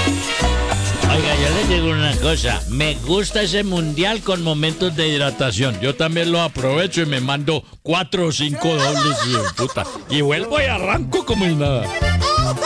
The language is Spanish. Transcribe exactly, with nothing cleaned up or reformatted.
Oiga, yo les digo una cosa, me gusta ese mundial con momentos de hidratación. Yo también lo aprovecho y me mando cuatro o cinco dobles y, puta, y vuelvo y arranco como si nada.